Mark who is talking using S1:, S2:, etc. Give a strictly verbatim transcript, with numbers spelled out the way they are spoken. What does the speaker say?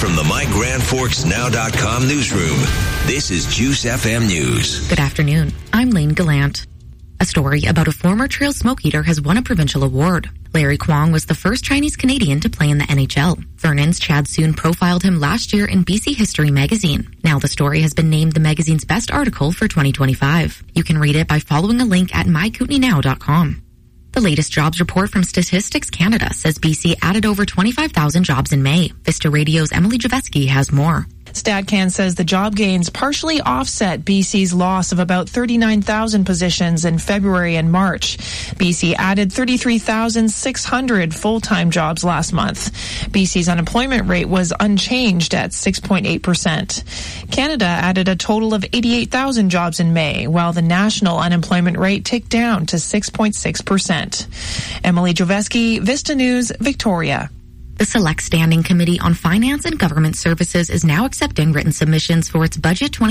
S1: From the My Grand Forks Now dot com newsroom, this is Juice F M News.
S2: Good afternoon. I'm Lane Gallant. A story about a former trail smoke eater has won a provincial award. Larry Kwong was the first Chinese-Canadian to play in the N H L. Vernon's Chad Soon profiled him last year in B C History magazine. Now the story has been named the magazine's best article for twenty twenty-five. You can read it by following a link at my kootenay now dot com. The latest jobs report from Statistics Canada says B C added over twenty-five thousand jobs in May. Vista Radio's Emily Javeski has more.
S3: StatCan says the job gains partially offset B C's loss of about thirty-nine thousand positions in February and March. B C added thirty-three thousand six hundred full-time jobs last month. B C's unemployment rate was unchanged at six point eight percent. Canada added a total of eighty-eight thousand jobs in May, while the national unemployment rate ticked down to six point six percent. Emily Javeski, Vista News, Victoria.
S2: The Select Standing Committee on Finance and Government Services is now accepting written submissions for its Budget twenty